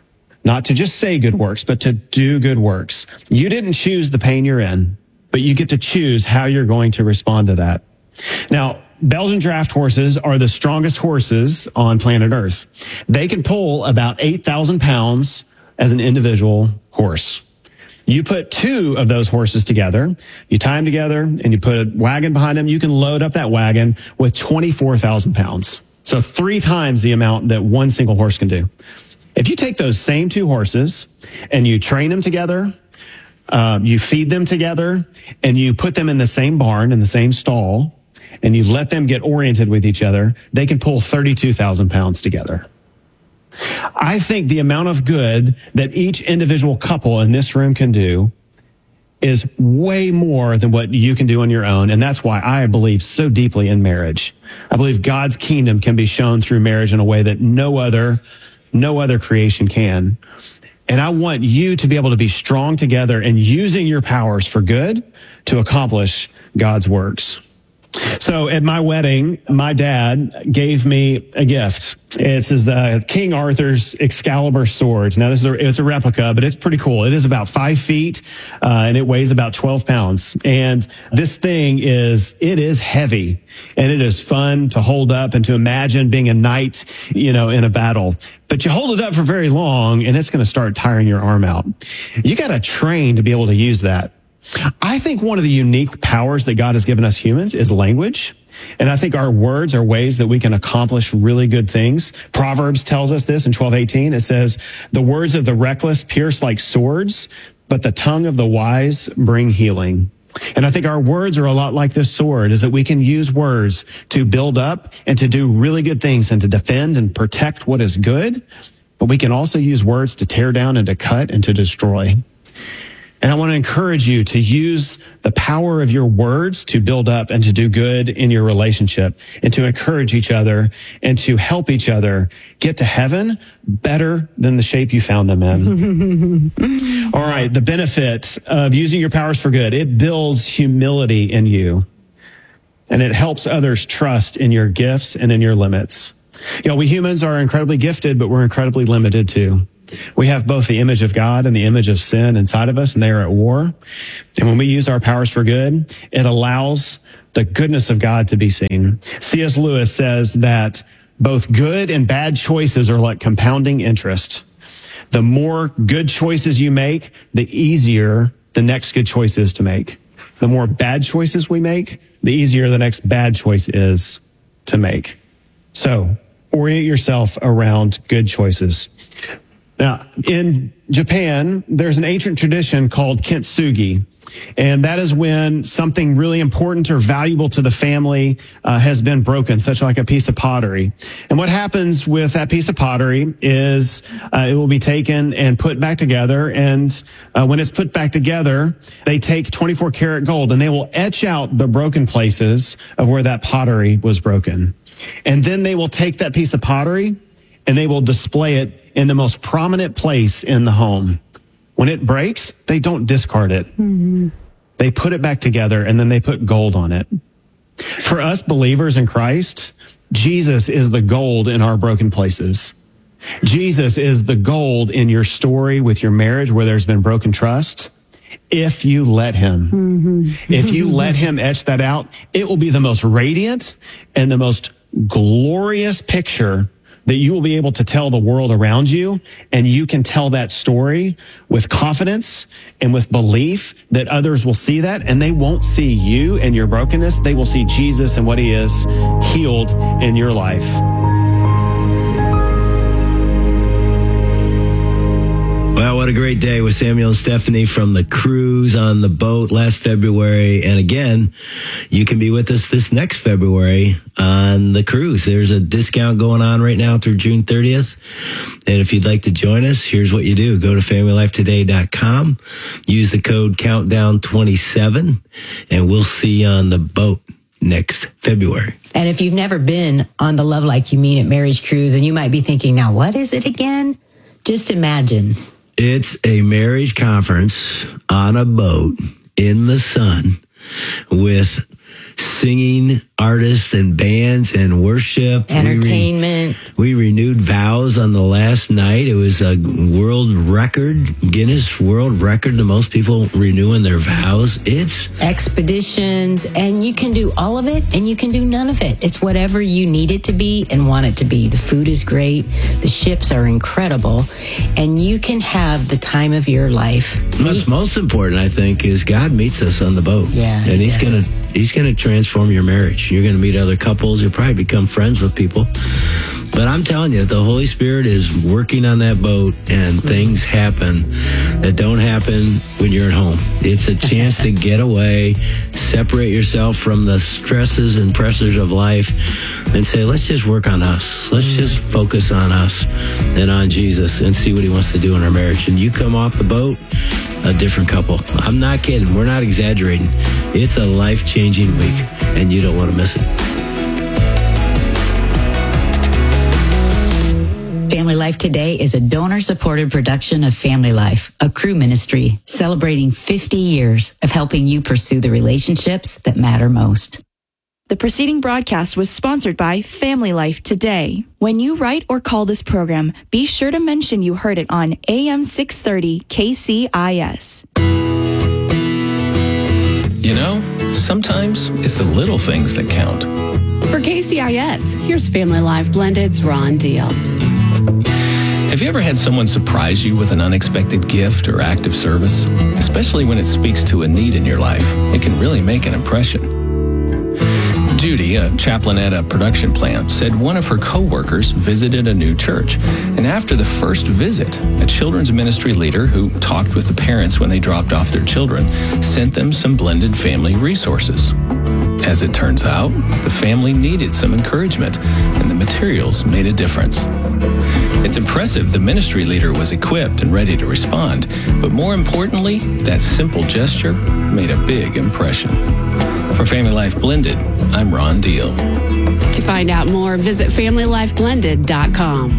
not to just say good works, but to do good works. You didn't choose the pain you're in, but you get to choose how you're going to respond to that. Now, Belgian draft horses are the strongest horses on planet Earth. They can pull about eight thousand pounds as an individual horse. You put two of those horses together, you tie them together, and you put a wagon behind them, you can load up that wagon with twenty-four thousand pounds. So three times the amount that one single horse can do. If you take those same two horses and you train them together, um, you feed them together, and you put them in the same barn, in the same stall, and you let them get oriented with each other, they can pull thirty-two thousand pounds together. I think the amount of good that each individual couple in this room can do is way more than what you can do on your own. And that's why I believe so deeply in marriage. I believe God's kingdom can be shown through marriage in a way that no other, no other creation can. And I want you to be able to be strong together and using your powers for good to accomplish God's works. So at my wedding, my dad gave me a gift. It's his, uh, King Arthur's Excalibur sword. Now, this is a, it's a replica, but it's pretty cool. It is about five feet, uh, and it weighs about twelve pounds. And this thing is, it is heavy, and it is fun to hold up and to imagine being a knight, you know, in a battle. But you hold it up for very long, and it's going to start tiring your arm out. You got to train to be able to use that. I think one of the unique powers that God has given us humans is language. And I think our words are ways that we can accomplish really good things. Proverbs tells us this in twelve eighteen. It says, the words of the reckless pierce like swords, but the tongue of the wise bring healing. And I think our words are a lot like this sword, is that we can use words to build up and to do really good things and to defend and protect what is good. But we can also use words to tear down and to cut and to destroy. And I want to encourage you to use the power of your words to build up and to do good in your relationship and to encourage each other and to help each other get to heaven better than the shape you found them in. All right. The benefit of using your powers for good, it builds humility in you, and it helps others trust in your gifts and in your limits. You know, we humans are incredibly gifted, but we're incredibly limited too. We have both the image of God and the image of sin inside of us, and they are at war. And when we use our powers for good, it allows the goodness of God to be seen. C S Lewis says that both good and bad choices are like compounding interest. The more good choices you make, the easier the next good choice is to make. The more bad choices we make, the easier the next bad choice is to make. So orient yourself around good choices. Now, in Japan, there's an ancient tradition called kintsugi, and that is when something really important or valuable to the family uh, has been broken, such like a piece of pottery. And what happens with that piece of pottery is uh, it will be taken and put back together, and uh, when it's put back together, they take twenty-four karat gold, and they will etch out the broken places of where that pottery was broken. And then they will take that piece of pottery, and they will display it in the most prominent place in the home. When it breaks, they don't discard it. Mm-hmm. They put it back together, and then they put gold on it. For us believers in Christ, Jesus is the gold in our broken places. Jesus is the gold in your story with your marriage where there's been broken trust. If you let him, mm-hmm. if you let him etch that out, it will be the most radiant and the most glorious picture that you will be able to tell the world around you, and you can tell that story with confidence and with belief that others will see that, and they won't see you and your brokenness. They will see Jesus and what he is healed in your life. Wow, what a great day with Samuel and Stephanie from the cruise on the boat last February. And again, you can be with us this next February on the cruise. There's a discount going on right now through June thirtieth. And if you'd like to join us, here's what you do. Go to family life today dot com, use the code countdown twenty-seven, and we'll see you on the boat next February. And if you've never been on the Love Like You Mean It marriage cruise, and you might be thinking, now, what is it again? Just imagine. It's a marriage conference on a boat in the sun with singing artists and bands and worship. Entertainment. We, re- we renewed vows on the last night. It was a world record, Guinness World Record, the most people renewing their vows. It's expeditions, and you can do all of it and you can do none of it. It's whatever you need it to be and want it to be. The food is great. The ships are incredible, and you can have the time of your life. What's most important, I think, is God meets us on the boat. Yeah. And he's going to, he's going to transform your marriage. You're going to meet other couples. You'll probably become friends with people. But I'm telling you, the Holy Spirit is working on that boat, and things happen that don't happen when you're at home. It's a chance to get away, separate yourself from the stresses and pressures of life, and say, let's just work on us. Let's just focus on us and on Jesus and see what he wants to do in our marriage. And you come off the boat a different couple. I'm not kidding. We're not exaggerating. It's a life-changing week, and you don't want to miss it. Family Life Today is a donor-supported production of Family Life, a crew ministry celebrating fifty years of helping you pursue the relationships that matter most. The preceding broadcast was sponsored by Family Life Today. When you write or call this program, be sure to mention you heard it on A M six thirty K C I S. You know, sometimes it's the little things that count. For K C I S, here's Family Life Blended's Ron Deal. Have you ever had someone surprise you with an unexpected gift or act of service? Especially when it speaks to a need in your life, it can really make an impression. Judy, a chaplain at a production plant, said one of her co-workers visited a new church. And after the first visit, a children's ministry leader who talked with the parents when they dropped off their children sent them some blended family resources. As it turns out, the family needed some encouragement, and the materials made a difference. It's impressive the ministry leader was equipped and ready to respond, but more importantly, that simple gesture made a big impression. For Family Life Blended, I'm Ron Deal. To find out more, visit family life blended dot com.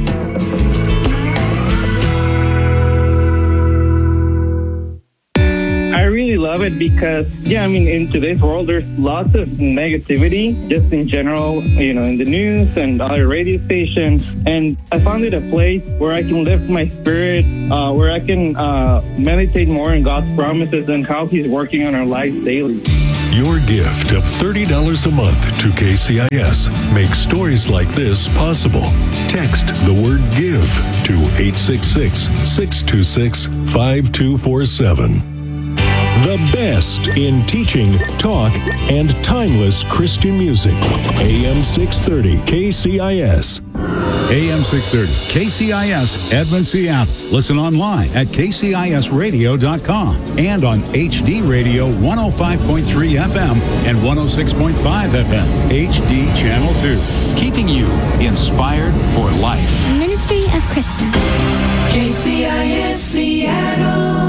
I really love it because, yeah, I mean, in today's world, there's lots of negativity just in general, you know, in the news and other radio stations. And I found it a place where I can lift my spirit, uh, where I can uh, meditate more on God's promises and how He's working on our lives daily. Your gift of thirty dollars a month to K C I S makes stories like this possible. Text the word GIVE to eight six six, six two six, five two four seven. The best in teaching, talk, and timeless Christian music. A M six thirty K C I S. A M six thirty K C I S, Edmond, Seattle. Listen online at K C I S radio dot com and on H D Radio one oh five point three F M and one oh six point five F M, H D Channel two. Keeping you inspired for life. Ministry of Christian. K C I S Seattle.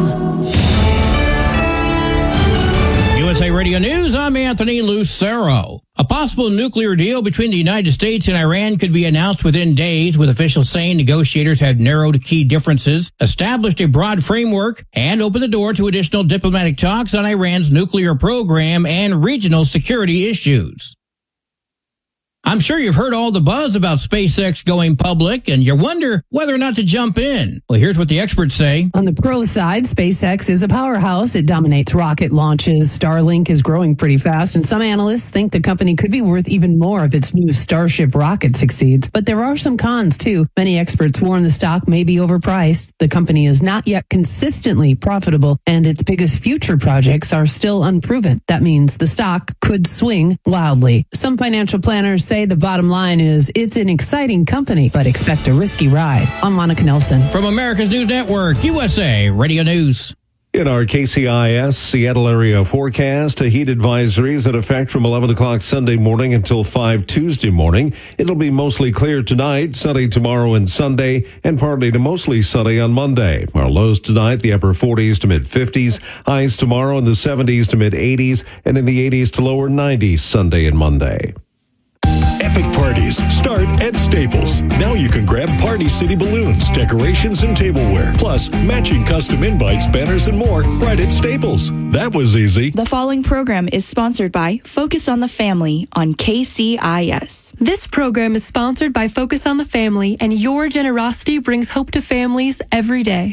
U S A Radio News, I'm Anthony Lucero. A possible nuclear deal between the United States and Iran could be announced within days, with officials saying negotiators have narrowed key differences, established a broad framework, and opened the door to additional diplomatic talks on Iran's nuclear program and regional security issues. I'm sure you've heard all the buzz about SpaceX going public, and you wonder whether or not to jump in. Well, here's what the experts say. On the pro side, SpaceX is a powerhouse. It dominates rocket launches. Starlink is growing pretty fast, and some analysts think the company could be worth even more if its new Starship rocket succeeds. But there are some cons, too. Many experts warn the stock may be overpriced. The company is not yet consistently profitable, and its biggest future projects are still unproven. That means the stock could swing wildly. Some financial planners say the bottom line is it's an exciting company, but expect a risky ride. I'm Monica Nelson. From America's News Network, U S A Radio News. In our K C I S Seattle area forecast, a heat advisory is in effect from eleven o'clock Sunday morning until five Tuesday morning. It'll be mostly clear tonight, sunny tomorrow and Sunday, and partly to mostly sunny on Monday. Our lows tonight, the upper forties to mid fifties, highs tomorrow in the seventies to mid eighties, and in the eighties to lower nineties Sunday and Monday. Epic parties start at Staples. Now you can grab Party City balloons, decorations, and tableware, plus matching custom invites, banners, and more right at Staples. That was easy. The following program is sponsored by Focus on the Family on K C I S. This program is sponsored by Focus on the Family, and your generosity brings hope to families every day.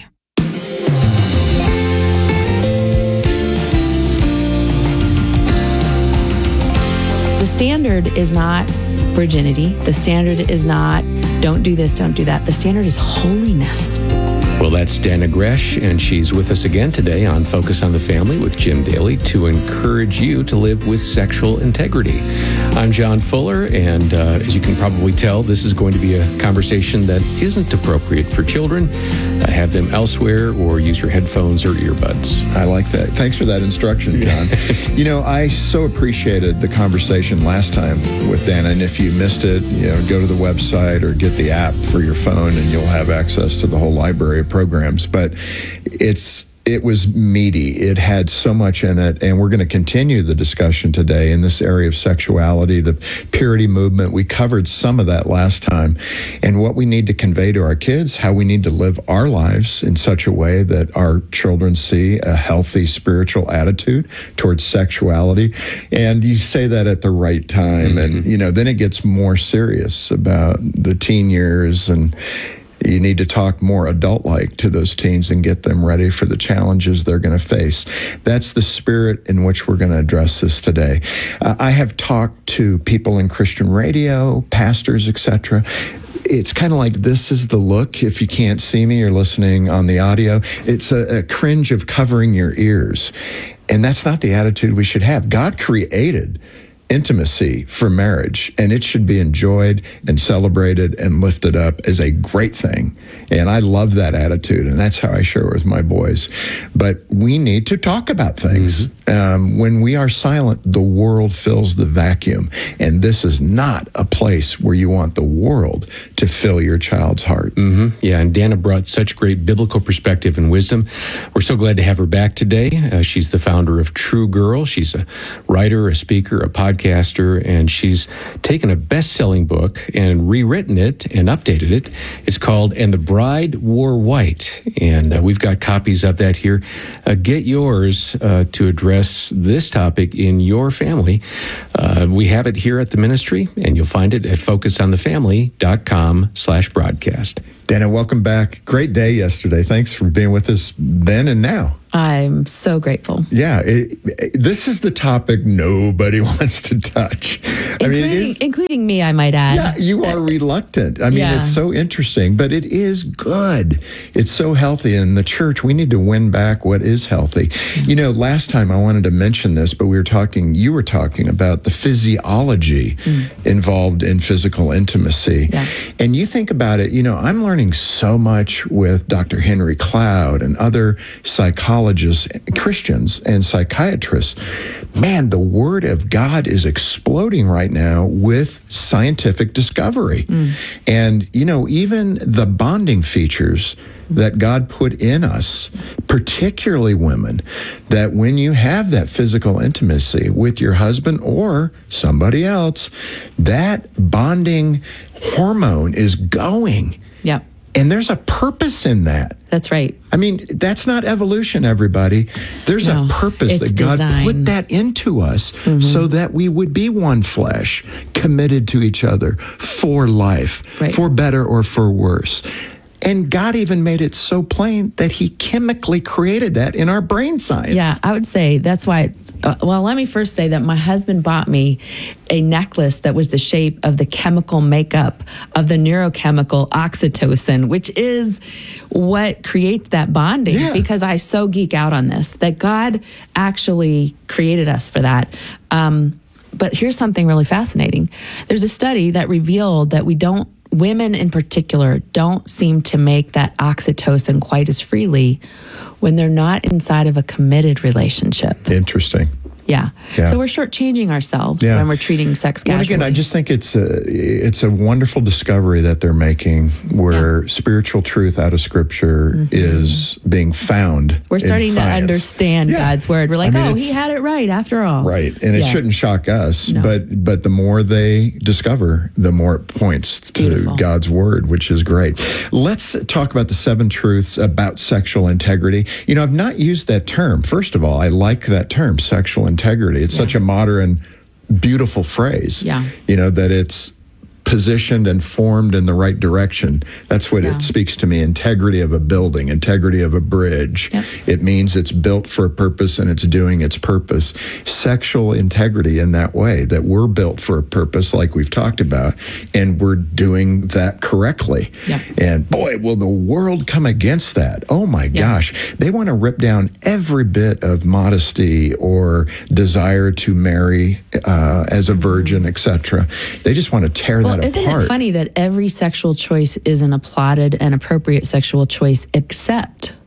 The standard is not virginity. The standard is not don't do this, don't do that. The standard is holiness. Well, that's Dana Gresh, and she's with us again today on Focus on the Family with Jim Daly to encourage you to live with sexual integrity. I'm John Fuller, and uh, as you can probably tell, this is going to be a conversation that isn't appropriate for children. Uh, have them elsewhere or use your headphones or earbuds. I like that. Thanks for that instruction, John. You know, I so appreciated the conversation last time with Dana, and if you missed it, you know, go to the website or get the app for your phone, and you'll have access to the whole library of programs. But it's it was meaty. It had so much in it, and we're going to continue the discussion today in this area of sexuality, the purity movement. We covered some of that last time, and what we need to convey to our kids, how we need to live our lives in such a way that our children see a healthy spiritual attitude towards sexuality. And you say that at the right time, mm-hmm. and you know, then it gets more serious about the teen years, and you need to talk more adult-like to those teens and get them ready for the challenges they're going to face. That's the spirit in which we're going to address this today. Uh, I have talked to people in Christian radio, pastors, et cetera. It's kind of like, this is the look. If you can't see me, you're listening on the audio. It's a, a cringe of covering your ears. And that's not the attitude we should have. God created intimacy for marriage, and it should be enjoyed and celebrated and lifted up as a great thing. And I love that attitude, and that's how I share it with my boys. But we need to talk about things. Mm-hmm. Um, when we are silent, the world fills the vacuum, and this is not a place where you want the world to fill your child's heart. Mm-hmm. Yeah, and Dana brought such great biblical perspective and wisdom. We're so glad to have her back today. Uh, she's the founder of True Girl. She's a writer, a speaker, a podcaster, and she's taken a best-selling book and rewritten it and updated it. It's called And the Bride Wore White, and uh, we've got copies of that here. Uh, get yours uh, to address this topic in your family. Uh, we have it here at the ministry, and you'll find it at focusonthefamily.com slash broadcast. Dana, welcome back. Great day yesterday. Thanks for being with us then and now. I'm so grateful. Yeah, it, it, this is the topic nobody wants to touch. I including, mean, it is, including me, I might add. Yeah, you are reluctant. I mean, yeah. It's so interesting, but it is good. It's so healthy. In the church, we need to win back what is healthy. Yeah. You know, last time I wanted to mention this, but we were talking, you were talking about the physiology mm. involved in physical intimacy. Yeah. And you think about it, you know, I'm learning so much with Doctor Henry Cloud and other psychologists, Christians and psychiatrists. Man, the Word of God is exploding right now with scientific discovery. Mm. And, you know, even the bonding features that God put in us, particularly women, that when you have that physical intimacy with your husband or somebody else, that bonding hormone is going. Yep. And there's a purpose in that. That's right. I mean, that's not evolution, everybody. There's no, a purpose that God design. put that into us mm-hmm. so that we would be one flesh, committed to each other for life, right. for better or for worse. And God even made it so plain that he chemically created that in our brain science. Yeah, I would say that's why it's, uh, well, let me first say that my husband bought me a necklace that was the shape of the chemical makeup of the neurochemical oxytocin, which is what creates that bonding, yeah. because I so geek out on this, that God actually created us for that. Um, but here's something really fascinating. There's a study that revealed that we don't women in particular don't seem to make that oxytocin quite as freely when they're not inside of a committed relationship. Interesting. Yeah. yeah. So we're shortchanging ourselves yeah. when we're treating sex casually. And again, I just think it's a, it's a wonderful discovery that they're making where yeah. spiritual truth out of Scripture mm-hmm. is being found. We're starting to understand yeah. God's Word. We're like, I mean, oh, he had it right after all. Right. And it yeah. shouldn't shock us. No. But but the more they discover, the more it points to Beautiful. God's Word, which is great. Let's talk about the seven truths about sexual integrity. You know, I've not used that term. First of all, I like that term, sexual integrity. integrity. It's yeah. such a modern, beautiful phrase, yeah. you know, that it's positioned and formed in the right direction. That's what yeah. it speaks to me. Integrity of a building, integrity of a bridge. Yep. It means it's built for a purpose and it's doing its purpose. Sexual integrity in that way, that we're built for a purpose like we've talked about, and we're doing that correctly. Yep. And boy, will the world come against that. Oh my yep. gosh. They want to rip down every bit of modesty or desire to marry uh, as a virgin, mm-hmm. et cetera. They just want to tear well, that isn't apart. It funny that every sexual choice is an applauded and appropriate sexual choice except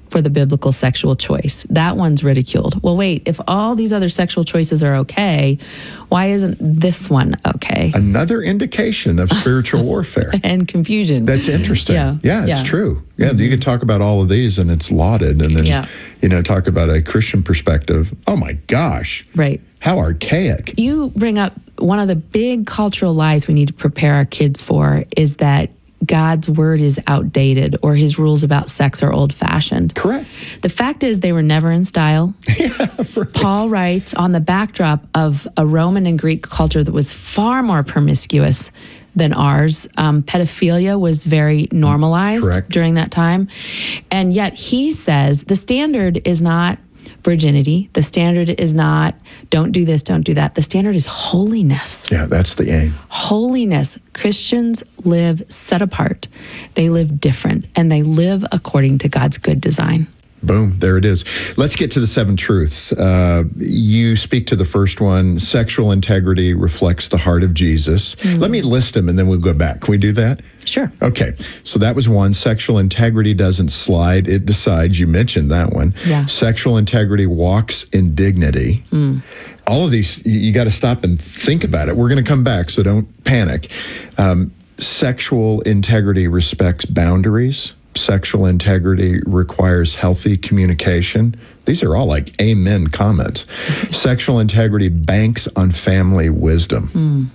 for the biblical sexual choice. That one's ridiculed. Well, wait, if all these other sexual choices are okay, why isn't this one okay? Another indication of spiritual warfare. And confusion. That's interesting. Yeah, yeah it's yeah. true. Yeah, Mm-hmm. you could talk about all of these and it's lauded. And then, Yeah. you know, talk about a Christian perspective. Oh my gosh. Right. How archaic. You bring up one of the big cultural lies we need to prepare our kids for is that God's word is outdated or his rules about sex are old fashioned. Correct. The fact is they were never in style. Yeah, right. Paul writes on the backdrop of a Roman and Greek culture that was far more promiscuous than ours. Um, pedophilia was very normalized Correct. during that time. And yet he says the standard is not virginity. The standard is not don't do this, don't do that. The standard is holiness. Yeah, that's the aim. Holiness. Christians live set apart. They live different, and they live according to God's good design. Boom, there it is. Let's get to the seven truths. Uh, you speak to the first one. Sexual integrity reflects the heart of Jesus. Mm. Let me list them and then we'll go back. Can we do that? Sure. Okay, so that was one. Sexual integrity doesn't slide, it decides. You mentioned that one. Yeah. Sexual integrity walks in dignity. Mm. All of these, you, you got to stop and think about it. We're going to come back, so don't panic. Um, sexual integrity respects boundaries. Sexual integrity requires healthy communication. These are all like amen comments. Sexual integrity banks on family wisdom.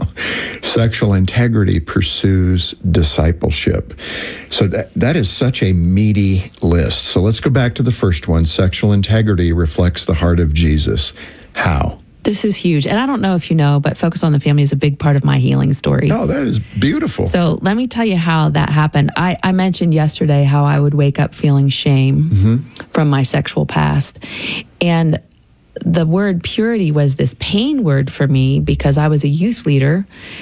Mm. Sexual integrity pursues discipleship. So that, that is such a meaty list. So let's go back to the first one. Sexual integrity reflects the heart of Jesus. How? This is huge. And I don't know if you know, but Focus on the Family is a big part of my healing story. Oh, that is beautiful. So let me tell you how that happened. I, I mentioned yesterday how I would wake up feeling shame mm-hmm. from my sexual past. And the word purity was this pain word for me because I was a youth leader